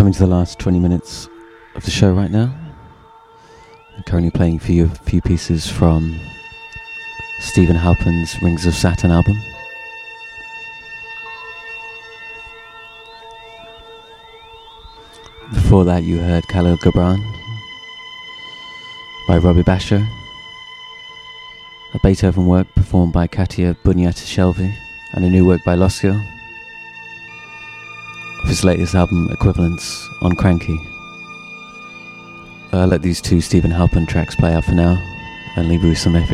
coming to the last 20 minutes of the show right now. I'm currently playing for you a few pieces from Stephen Halpern's Rings of Saturn album. Before that you heard Khalil Gibran by Robbie Basho, a Beethoven work performed by Katia Bunyata-Shelvey, and a new work by Loscio of his latest album Equivalence on Cranky. I'll let these two Stephen Halpern tracks play out for now and leave you with some